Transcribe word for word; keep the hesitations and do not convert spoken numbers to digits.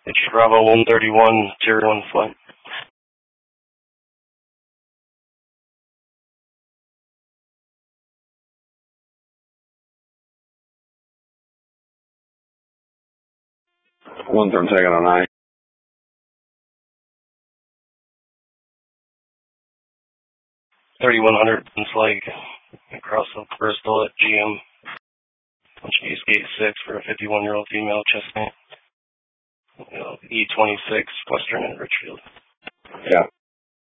It's Bravo one thirty-one, tier one flight. One from second on nine. thirty-one hundred, Lake, across of Bristol at G M. East Gate six for a fifty-one-year-old female chest mate. E twenty-six, Western and Richfield. Yeah.